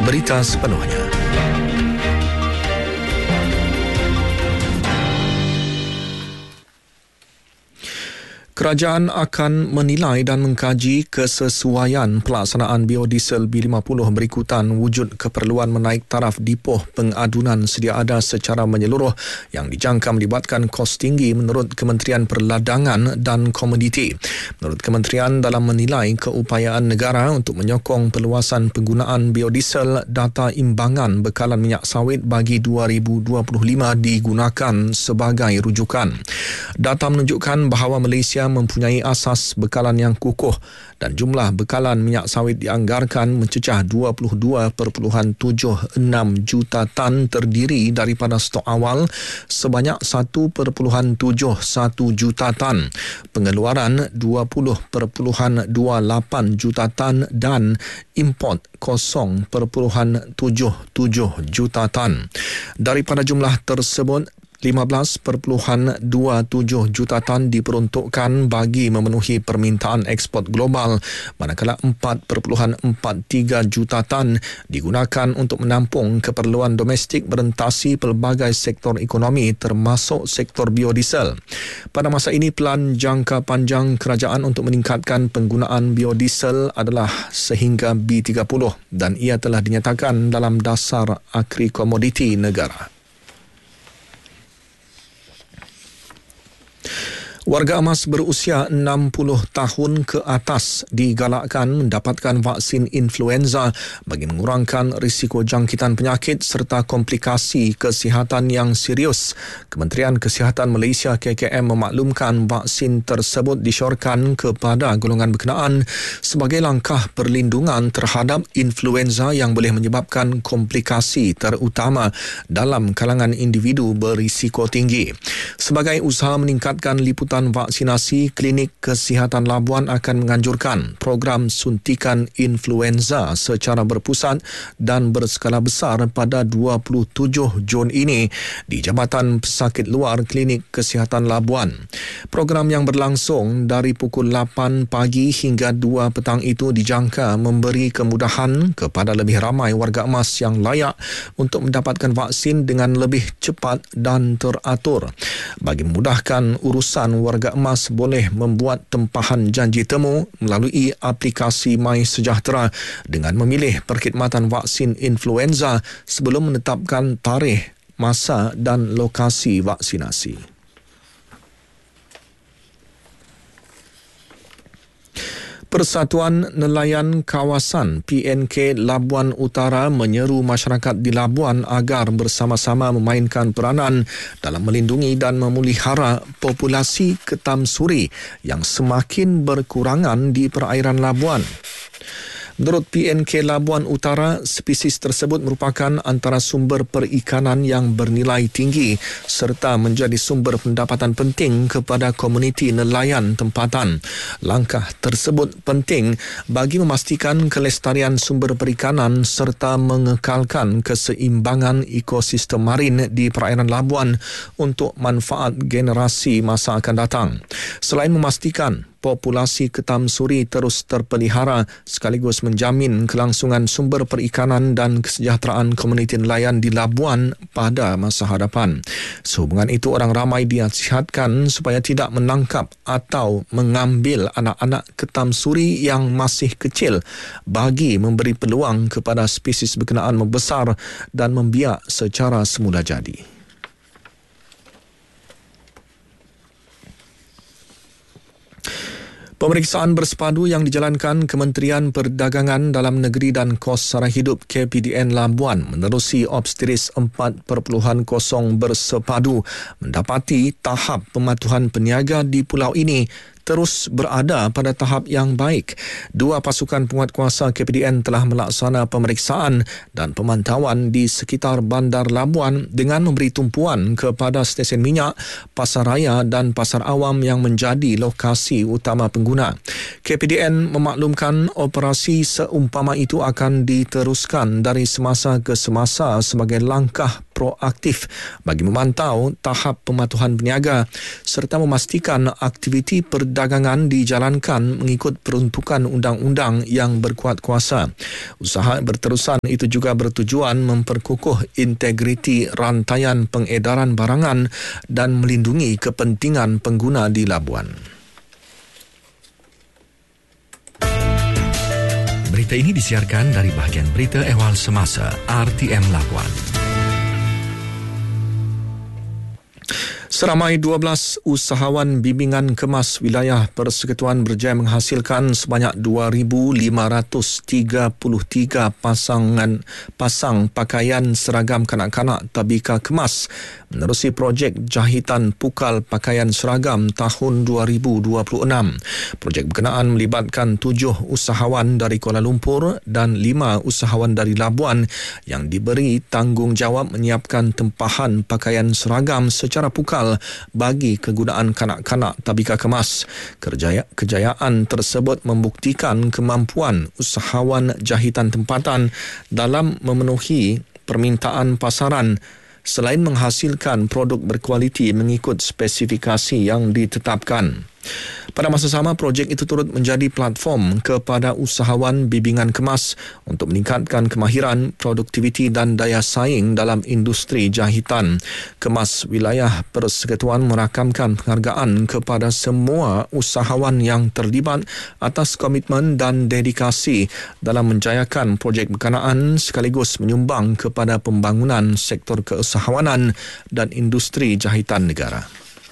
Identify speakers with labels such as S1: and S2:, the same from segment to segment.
S1: Berita sepenuhnya. Kerajaan akan menilai dan mengkaji kesesuaian pelaksanaan biodiesel B50 berikutan wujud keperluan menaik taraf dipoh pengadunan sedia ada secara menyeluruh yang dijangka melibatkan kos tinggi menurut Kementerian Perdagangan dan Komoditi. Menurut kementerian, dalam menilai keupayaan negara untuk menyokong perluasan penggunaan biodiesel, data imbangan bekalan minyak sawit bagi 2025 digunakan sebagai rujukan. Data menunjukkan bahawa Malaysia mempunyai asas bekalan yang kukuh dan jumlah bekalan minyak sawit dianggarkan mencecah 22.76 juta tan terdiri daripada stok awal sebanyak 1.71 juta tan, pengeluaran 20.28 juta tan dan import 0.77 juta tan. Daripada jumlah tersebut, 15.27 juta tan diperuntukkan bagi memenuhi permintaan ekspor global, manakala 4.43 juta tan digunakan untuk menampung keperluan domestik berentasi pelbagai sektor ekonomi termasuk sektor biodiesel. Pada masa ini, pelan jangka panjang kerajaan untuk meningkatkan penggunaan biodiesel adalah sehingga B30 dan ia telah dinyatakan dalam dasar akhir komoditi negara. Warga emas berusia 60 tahun ke atas digalakkan mendapatkan vaksin influenza bagi mengurangkan risiko jangkitan penyakit serta komplikasi kesihatan yang serius. Kementerian Kesihatan Malaysia KKM memaklumkan vaksin tersebut disyorkan kepada golongan berkenaan sebagai langkah perlindungan terhadap influenza yang boleh menyebabkan komplikasi terutama dalam kalangan individu berisiko tinggi. Sebagai usaha meningkatkan liputan vaksinasi, Klinik Kesihatan Labuan akan menganjurkan program suntikan influenza secara berpusat dan berskala besar pada 27 Jun ini di Jabatan Pesakit Luar Klinik Kesihatan Labuan. Program yang berlangsung dari pukul 8 pagi hingga 2 petang itu dijangka memberi kemudahan kepada lebih ramai warga emas yang layak untuk mendapatkan vaksin dengan lebih cepat dan teratur. Bagi memudahkan urusan, warga emas boleh membuat tempahan janji temu melalui aplikasi My Sejahtera dengan memilih perkhidmatan vaksin influenza sebelum menetapkan tarikh, masa dan lokasi vaksinasi. Persatuan Nelayan Kawasan PNK Labuan Utara menyeru masyarakat di Labuan agar bersama-sama memainkan peranan dalam melindungi dan memelihara populasi ketam suri yang semakin berkurangan di perairan Labuan. Menurut PNK Labuan Utara, spesies tersebut merupakan antara sumber perikanan yang bernilai tinggi serta menjadi sumber pendapatan penting kepada komuniti nelayan tempatan. Langkah tersebut penting bagi memastikan kelestarian sumber perikanan serta mengekalkan keseimbangan ekosistem marin di perairan Labuan untuk manfaat generasi masa akan datang. Selain memastikan populasi ketam suri terus terpelihara sekaligus menjamin kelangsungan sumber perikanan dan kesejahteraan komuniti nelayan di Labuan pada masa hadapan. Sehubungan itu, orang ramai dinasihatkan supaya tidak menangkap atau mengambil anak-anak ketam suri yang masih kecil bagi memberi peluang kepada spesies berkenaan membesar dan membiak secara semula jadi. Pemeriksaan bersepadu yang dijalankan Kementerian Perdagangan Dalam Negeri dan Kos Sara Hidup KPDN Labuan menerusi Obsteris 4.0 bersepadu mendapati tahap pematuhan peniaga di pulau ini terus berada pada tahap yang baik. Dua pasukan penguatkuasa KPDN telah melaksana pemeriksaan dan pemantauan di sekitar Bandar Labuan dengan memberi tumpuan kepada stesen minyak, pasar raya dan pasar awam yang menjadi lokasi utama pengguna. KPDN memaklumkan operasi seumpama itu akan diteruskan dari semasa ke semasa sebagai langkah proaktif bagi memantau tahap pematuhan peniaga serta memastikan aktiviti perdagangan dijalankan mengikut peruntukan undang-undang yang berkuat kuasa. Usaha berterusan itu juga bertujuan memperkukuh integriti rantaian pengedaran barangan dan melindungi kepentingan pengguna di labuan.
S2: Berita ini disiarkan dari bahagian berita ehwal semasa RTM Labuan.
S1: Seramai 12 usahawan bimbingan kemas wilayah Persekutuan berjaya menghasilkan sebanyak 2,533 pasang pakaian seragam kanak-kanak tabika kemas menerusi projek jahitan pukal pakaian seragam tahun 2026. Projek berkenaan melibatkan 7 usahawan dari Kuala Lumpur dan 5 usahawan dari Labuan yang diberi tanggungjawab menyiapkan tempahan pakaian seragam secara pukal bagi kegunaan kanak-kanak tabika kemas. Kejayaan tersebut membuktikan kemampuan usahawan jahitan tempatan dalam memenuhi permintaan pasaran selain menghasilkan produk berkualiti mengikut spesifikasi yang ditetapkan. Pada masa sama, projek itu turut menjadi platform kepada usahawan bimbingan kemas untuk meningkatkan kemahiran, produktiviti dan daya saing dalam industri jahitan. Kemas wilayah Persekutuan merakamkan penghargaan kepada semua usahawan yang terlibat atas komitmen dan dedikasi dalam menjayakan projek berkenaan sekaligus menyumbang kepada pembangunan sektor keusahawanan dan industri jahitan negara.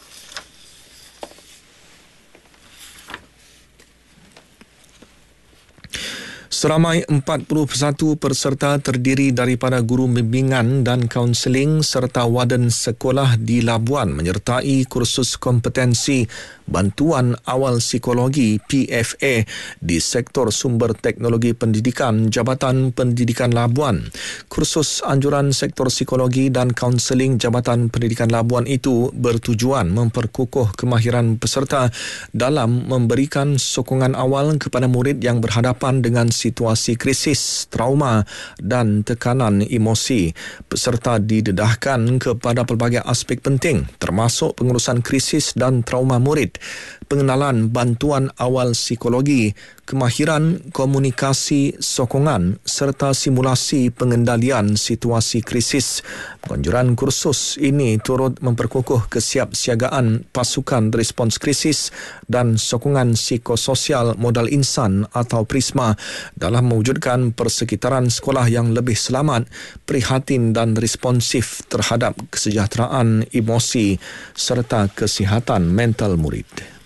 S1: Seramai 41 peserta terdiri daripada guru bimbingan dan kaunseling serta warden sekolah di Labuan menyertai kursus kompetensi bantuan awal psikologi PFA di sektor sumber teknologi pendidikan Jabatan Pendidikan Labuan. Kursus anjuran sektor psikologi dan kaunseling Jabatan Pendidikan Labuan itu bertujuan memperkukuh kemahiran peserta dalam memberikan sokongan awal kepada murid yang berhadapan dengan situasi krisis, trauma dan tekanan emosi. Peserta didedahkan kepada pelbagai aspek penting termasuk pengurusan krisis dan trauma murid, pengenalan bantuan awal psikologi, kemahiran komunikasi sokongan serta simulasi pengendalian situasi krisis. Penganjuran kursus ini turut memperkukuh kesiapsiagaan pasukan respons krisis dan sokongan psikososial modal insan atau PRISMA dalam mewujudkan persekitaran sekolah yang lebih selamat, prihatin dan responsif terhadap kesejahteraan emosi serta kesihatan mental murid.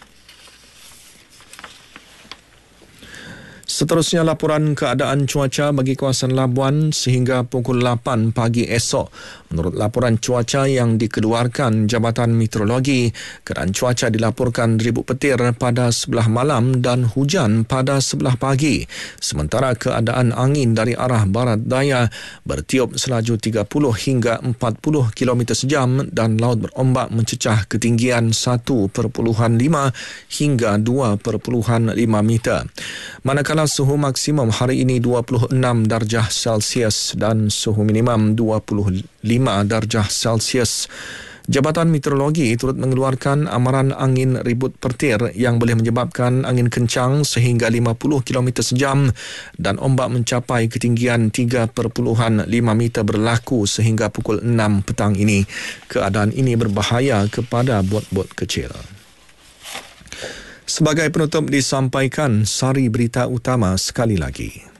S1: Seterusnya, laporan keadaan cuaca bagi kawasan Labuan sehingga pukul 8 pagi esok. Menurut laporan cuaca yang dikeluarkan Jabatan Meteorologi, keadaan cuaca dilaporkan ribut petir pada sebelah malam dan hujan pada sebelah pagi. Sementara keadaan angin dari arah barat daya bertiup selaju 30 hingga 40 km sejam dan laut berombak mencecah ketinggian 1.5 hingga 2.5 meter. Manakala suhu maksimum hari ini 26 darjah Celsius dan suhu minimum 25 darjah Celsius. Jabatan Meteorologi turut mengeluarkan amaran angin ribut petir yang boleh menyebabkan angin kencang sehingga 50 km sejam dan ombak mencapai ketinggian 3.5 meter berlaku sehingga pukul 6 petang ini. Keadaan ini berbahaya kepada bot-bot kecil. Sebagai penutup disampaikan sari berita utama sekali lagi.